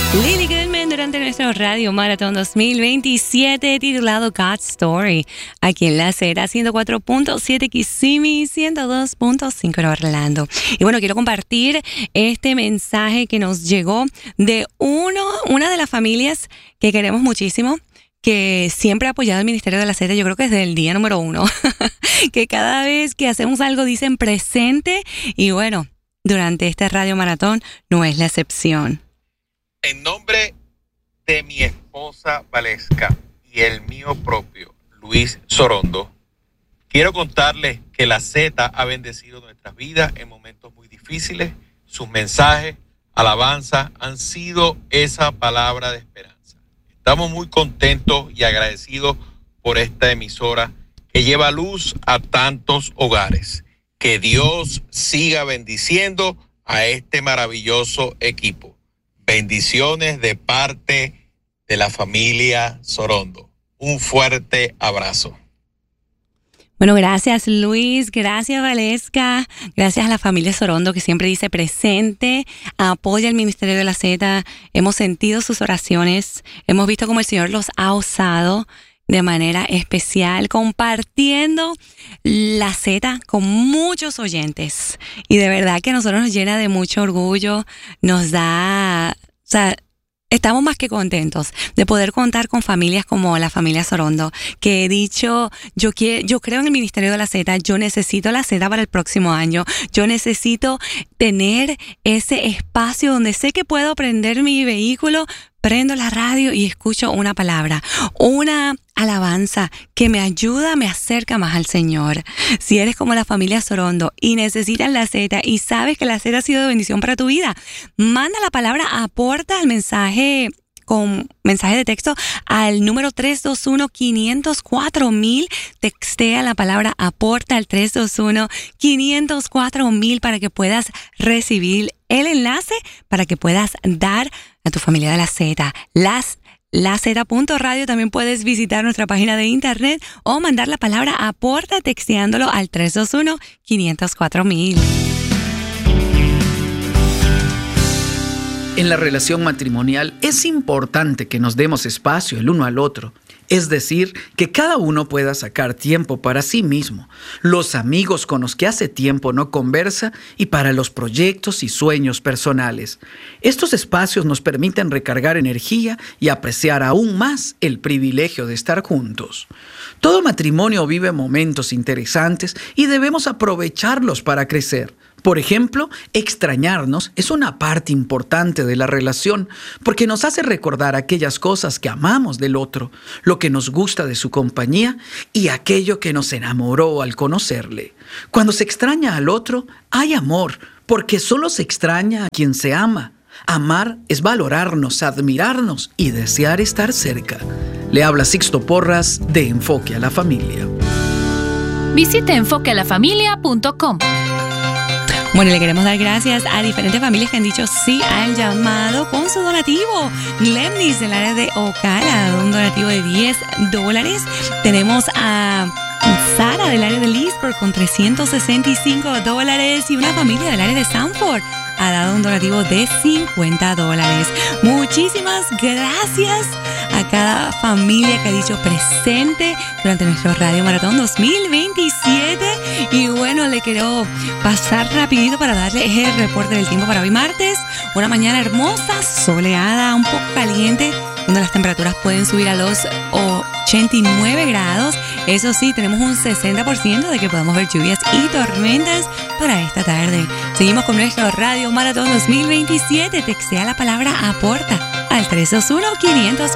Lily Goodman durante nuestro Radio Maratón 2027 titulado God's Story, aquí en la Z 104.7 Kissimmee, 102.5 en Orlando. Y bueno, quiero compartir este mensaje que nos llegó de una de las familias que queremos muchísimo, que siempre ha apoyado el Ministerio de la Z, yo creo que desde el día número 1, que cada vez que hacemos algo dicen presente, y bueno, durante este Radio Maratón no es la excepción. En nombre de mi esposa Valesca y el mío propio, Luis Sorondo, quiero contarles que la Z ha bendecido nuestras vidas en momentos muy difíciles. Sus mensajes, alabanza, han sido esa palabra de esperanza. Estamos muy contentos y agradecidos por esta emisora que lleva luz a tantos hogares. Que Dios siga bendiciendo a este maravilloso equipo. Bendiciones de parte de la familia Sorondo. Un fuerte abrazo. Bueno, gracias Luis, gracias Valesca, gracias a la familia Sorondo que siempre dice presente, apoya el Ministerio de la Z. Hemos sentido sus oraciones, hemos visto cómo el Señor los ha usado de manera especial, compartiendo la Z con muchos oyentes. Y de verdad que a nosotros nos llena de mucho orgullo, nos da, estamos más que contentos de poder contar con familias como la familia Sorondo, que he dicho, yo creo en el Ministerio de la Z, yo necesito la Z para el próximo año, yo necesito tener ese espacio donde sé que puedo prender mi vehículo, prendo la radio y escucho una palabra, una alabanza que me ayuda, me acerca más al Señor. Si eres como la familia Sorondo y necesitas la Z y sabes que la Z ha sido de bendición para tu vida, manda la palabra aporta al mensaje con mensaje de texto al número 321-504-1000. Textea la palabra aporta al 321-504-1000 para que puedas recibir el enlace, para que puedas dar a tu familia de la Z. La Z.radio. También puedes visitar nuestra página de internet o mandar la palabra aporta texteándolo al 321-504-1000. En la relación matrimonial es importante que nos demos espacio el uno al otro. Es decir, que cada uno pueda sacar tiempo para sí mismo, los amigos con los que hace tiempo no conversa y para los proyectos y sueños personales. Estos espacios nos permiten recargar energía y apreciar aún más el privilegio de estar juntos. Todo matrimonio vive momentos interesantes y debemos aprovecharlos para crecer. Por ejemplo, extrañarnos es una parte importante de la relación porque nos hace recordar aquellas cosas que amamos del otro, lo que nos gusta de su compañía y aquello que nos enamoró al conocerle. Cuando se extraña al otro, hay amor, porque solo se extraña a quien se ama. Amar es valorarnos, admirarnos y desear estar cerca. Le habla Sixto Porras de Enfoque a la Familia. Visite enfoquealafamilia.com. Bueno, le queremos dar gracias a diferentes familias que han dicho sí al llamado con su donativo. Lemnis del área de Ocala, un donativo de $10. Tenemos a Sara del área de Leesburg con $365 y una familia del área de Sanford ha dado un donativo de $50. Muchísimas gracias a cada familia que ha dicho presente durante nuestro Radio Maratón 2027. Y bueno, le quiero pasar rapidito para darle el reporte del tiempo para hoy martes. Una mañana hermosa, soleada, un poco caliente, donde las temperaturas pueden subir a los 89 grados. Eso sí, tenemos un 60% de que podamos ver lluvias y tormentas para esta tarde. Seguimos con nuestro Radio Maratón 2027. Textea la palabra aporta al 321-504.